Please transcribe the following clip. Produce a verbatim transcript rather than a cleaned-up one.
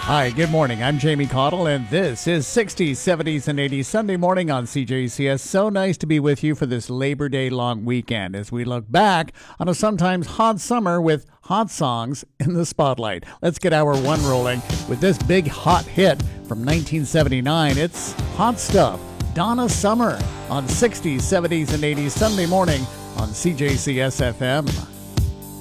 Hi, good morning. I'm Jamie Cottle, and this is sixties, seventies, and eighties Sunday morning on C J C S. So nice to be with you for this Labor Day long weekend as we look back on a sometimes hot summer with hot songs in the spotlight. Let's get hour one rolling with this big hot hit from nineteen seventy-nine. It's Hot Stuff, Donna Summer on sixties, seventies, and eighties Sunday morning on C J C S F M.